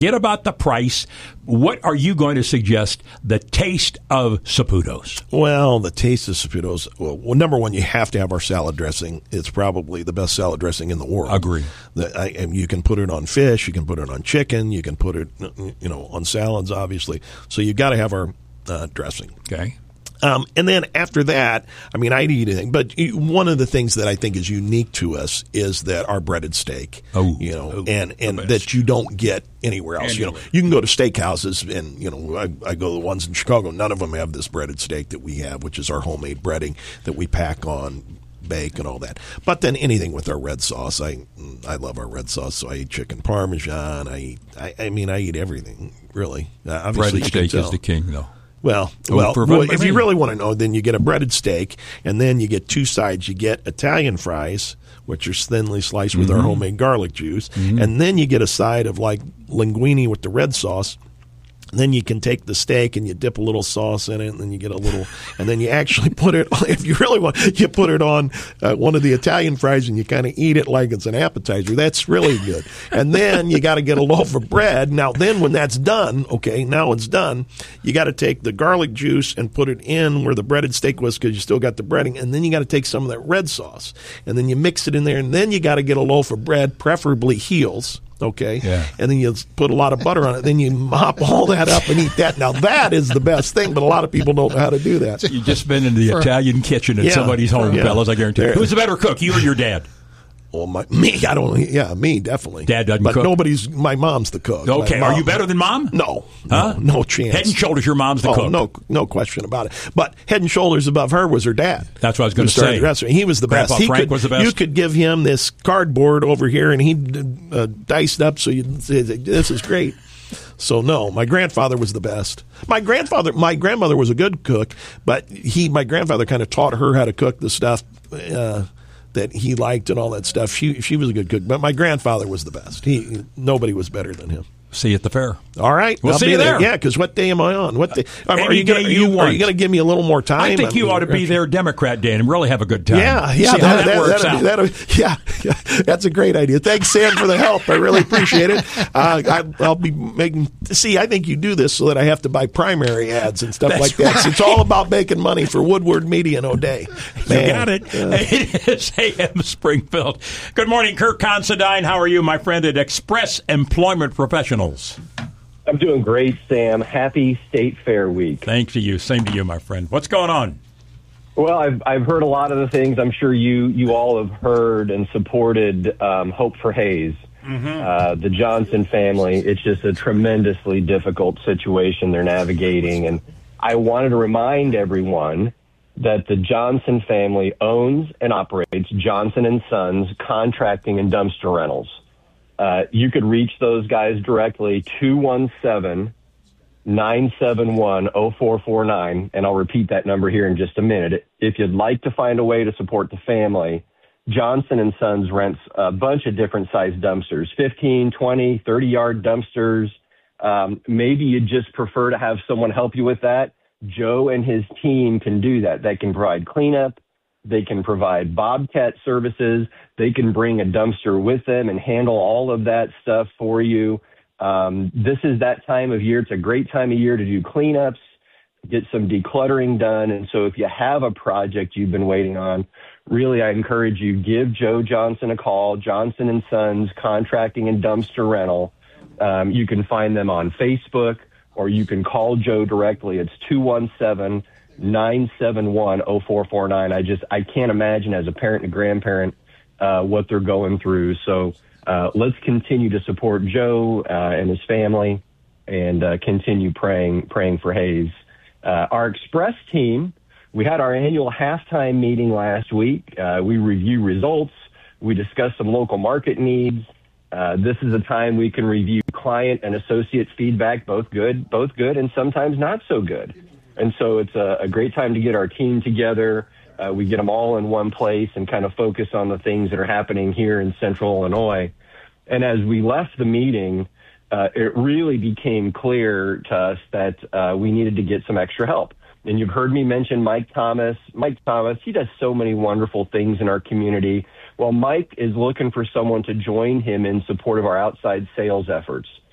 Forget about the price. What are you going to suggest the taste of Saputo's? Well, the taste of Saputo's, well, number one, you have to have our salad dressing. It's probably the best salad dressing in the world. Agree. And you can put it on fish, you can put it on chicken, you can put it, on salads, obviously. So you've got to have our dressing. Okay. And then after that, I'd eat anything. But one of the things that I think is unique to us is that our breaded steak, and that you don't get anywhere else. You can go to steakhouses, and I go to the ones in Chicago. None of them have this breaded steak that we have, which is our homemade breading that we pack on, bake, and all that. But then anything with our red sauce, I love our red sauce. So I eat chicken parmesan. I eat everything really. Obviously, breaded steak is the king, though. Well, if you really want to know, then you get a breaded steak, and then you get two sides. You get Italian fries, which are thinly sliced with our homemade garlic juice, and then you get a side of like linguine with the red sauce. And then you can take the steak and you dip a little sauce in it, and then you get a little, and then you actually put it, if you really want, you put it on one of the Italian fries and you kind of eat it like it's an appetizer. That's really good. And then you got to get a loaf of bread. Now, then when that's done, now it's done, you got to take the garlic juice and put it in where the breaded steak was because you still got the breading. And then you got to take some of that red sauce and then you mix it in there. And then you got to get a loaf of bread, preferably Heels. Yeah. And then you put a lot of butter on it. Then you mop all that up and eat that. Now, that is the best thing, but a lot of people don't know how to do that. You've just been in the Italian kitchen at somebody's home, fellas, I guarantee you. Who's the better cook, you or your dad? Well, me definitely. Dad doesn't cook? But my mom's the cook. Okay, are you better than Mom? No. Huh? No chance. Head and shoulders, your mom's the cook. No question about it. But head and shoulders above her was her dad. That's what I was going to say. He was the Grandpa best. Frank was the best. You could give him this cardboard over here, and he'd dice it up so you'd say, this is great. So, no, my grandfather was the best. My grandmother was a good cook, but my grandfather kind of taught her how to cook the stuff that he liked and all that stuff. She was a good cook, but my grandfather was the best. Nobody was better than him. See you at the fair. All right. We'll see you there. Yeah, because what day am I on? What day? Are you going to give me a little more time? I think you ought to be there Democrat Day and really have a good time. Yeah. See how that works out. Yeah, that's a great idea. Thanks, Sam, for the help. I really appreciate it. I'll be making. See, I think you do this so that I have to buy primary ads and stuff like that. So it's all about making money for Woodward Media and O'Day. You got it. It is AM Springfield. Good morning, Kirk Considine. How are you, my friend at Express Employment Professionals? I'm doing great, Sam. Happy State Fair Week. Thanks to you. Same to you, my friend. What's going on? Well, I've heard a lot of the things I'm sure you all have heard and supported. Hope for Hayes, the Johnson family. It's just a tremendously difficult situation they're navigating. And I wanted to remind everyone that the Johnson family owns and operates Johnson & Sons Contracting and Dumpster Rentals. You could reach those guys directly, 217-971-0449, and I'll repeat that number here in just a minute. If you'd like to find a way to support the family, Johnson & Sons rents a bunch of different size dumpsters, 15, 20, 30-yard dumpsters. Maybe you just prefer to have someone help you with that. Joe and his team can do that. They can provide cleanup. They can provide Bobcat services. They can bring a dumpster with them and handle all of that stuff for you. This is that time of year. It's a great time of year to do cleanups, get some decluttering done. And so if you have a project you've been waiting on, really, I encourage you, give Joe Johnson a call, Johnson & Sons Contracting and Dumpster Rental. You can find them on Facebook, or you can call Joe directly. It's 217-971-0449. I can't imagine as a parent and grandparent what they're going through. So let's continue to support Joe and his family and continue praying for Hayes. Our Express team, we had our annual halftime meeting last week. We review results. We discuss some local market needs. This is a time we can review client and associate feedback, both good and sometimes not so good. And so it's a great time to get our team together. We get them all in one place and kind of focus on the things that are happening here in Central Illinois. And as we left the meeting, it really became clear to us that we needed to get some extra help. And you've heard me mention Mike Thomas. Mike Thomas, he does so many wonderful things in our community. Well, Mike is looking for someone to join him in support of our outside sales efforts.